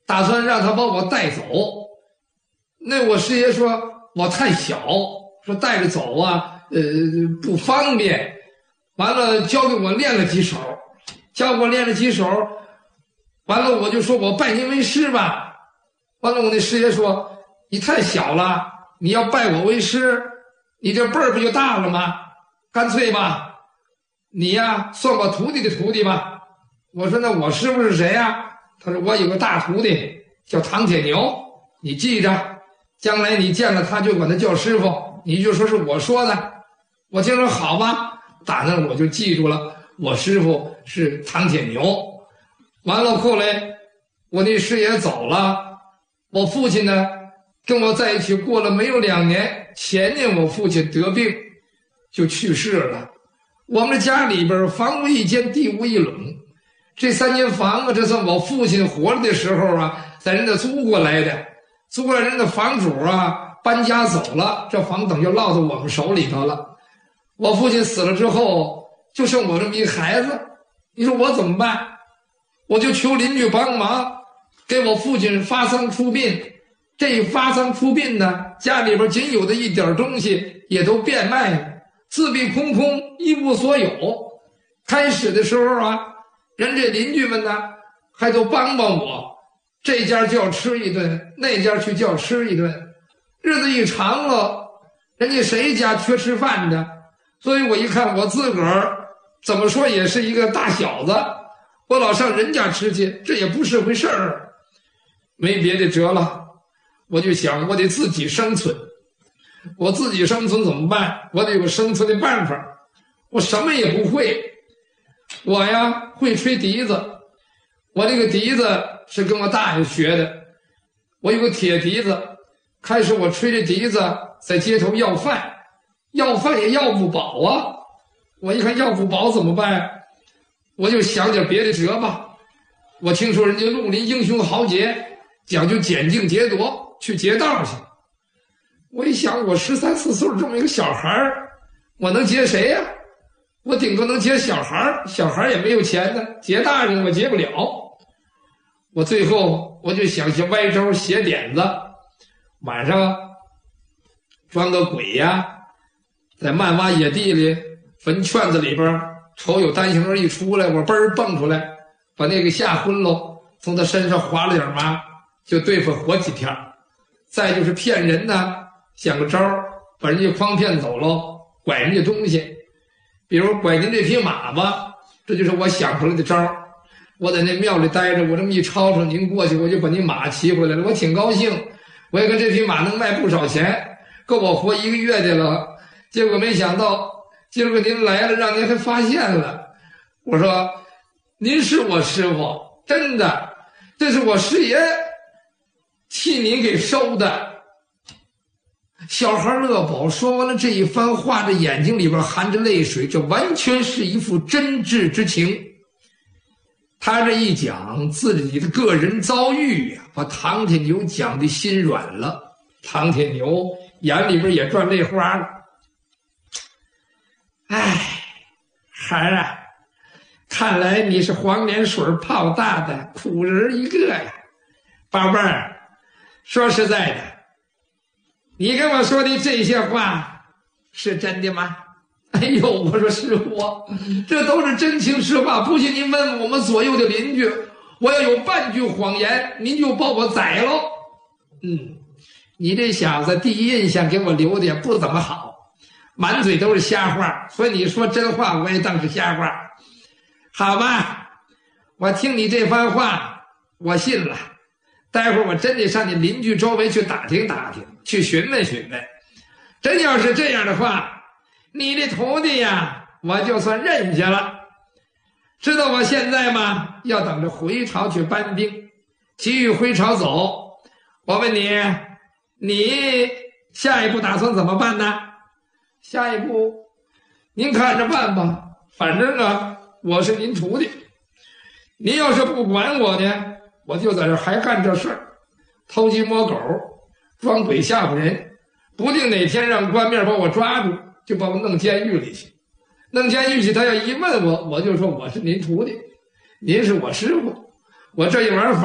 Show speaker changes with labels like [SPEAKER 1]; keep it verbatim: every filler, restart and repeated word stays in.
[SPEAKER 1] 打算让他把我带走。那我师爷说我太小，说带着走啊，呃，不方便。完了，教给我练了几手，教给我练了几手，完了我就说我拜您为师吧。完了，我那师爷说你太小了，你要拜我为师，你这辈儿不就大了吗？干脆吧，你呀算我徒弟的徒弟吧。我说那我师傅是谁呀？他说我有个大徒弟叫唐铁牛，你记着，将来你见了他就管他叫师傅，你就说是我说的。我听说好吧，打那我就记住了，我师傅是唐铁牛。完了后来我那师爷走了，我父亲呢跟我在一起过了没有两年，前年我父亲得病就去世了。我们家里边房屋一间地屋一垄，这三间房子这算我父亲活着的时候啊在人家租过来的，租过来人的房主啊搬家走了，这房等就落到我们手里头了。我父亲死了之后就剩我这么一孩子，你说我怎么办？我就求邻居帮忙给我父亲发丧出殡。这一发丧出殡呢，家里边仅有的一点东西也都变卖了，自闭空空，一无所有。开始的时候啊，人这邻居们呢还都帮帮我，这家就要吃一顿，那家去就要吃一顿。日子一长了，人家谁家缺吃饭的？所以我一看我自个儿怎么说也是一个大小子，我老上人家吃去，这也不是回事儿。没别的辙了，我就想我得自己生存。我自己生存怎么办？我得有个生存的办法。我什么也不会，我呀会吹笛子。我这个笛子是跟我大爷学的，我有个铁笛子。开始我吹着笛子在街头要饭，要饭也要不饱啊。我一看要不饱怎么办？我就想点别的辙吧。我听说人家绿林英雄豪杰讲究捡净劫夺，去劫道去。我一想，我十三四岁这么一个小孩儿，我能劫谁呀？我顶多能劫小孩儿，小孩儿也没有钱呢，劫大人我劫不了。我最后我就想些歪招邪点子，晚上装个鬼呀，在漫洼野地里坟圈子里边，瞅有单行人一出来，我嘣儿蹦出来，把那个吓昏喽，从他身上划了点麻，就对付活几天。再就是骗人呢，想个招儿把人家诓骗走喽，拐人家东西，比如拐您这匹马吧，这就是我想出来的招儿。我在那庙里待着，我这么一吵吵，您过去我就把您马骑回来了，我挺高兴。我也看这匹马能卖不少钱，够我活一个月的了。结果没想到今儿个您来了，让您还发现了。我说您是我师傅，真的，这是我师爷替您给收的。小孩乐宝说完了这一番话，这眼睛里边含着泪水，这完全是一副真挚之情。他这一讲自己的个人遭遇呀、啊，把唐铁牛讲的心软了。唐铁牛眼里边也转泪花了。哎，孩儿啊，看来你是黄连水泡大的苦人一个呀。宝贝儿，说实在的，你跟我说的这些话是真的吗？哎呦，我说师傅，这都是真情实话，不信您问我们左右的邻居，我要有半句谎言，您就把我宰喽。嗯，你这小子第一印象给我留的也不怎么好，满嘴都是瞎话，所以你说真话我也当是瞎话。好吧，我听你这番话我信了，待会儿我真得上你邻居周围去打听打听，去询问询问。真要是这样的话，你的徒弟呀，我就算认下了。知道我现在吗？要等着回朝去搬兵，其余回朝走。我问你，你下一步打算怎么办呢？下一步您看着办吧，反正啊我是您徒弟，您要是不管我呢，我就在这还干这事儿，偷鸡摸狗，装鬼吓唬人，不定哪天让官面把我抓住，就把我弄监狱里去。弄监狱去，他要一问我，我就说我是您徒弟，您是我师傅，我这一玩法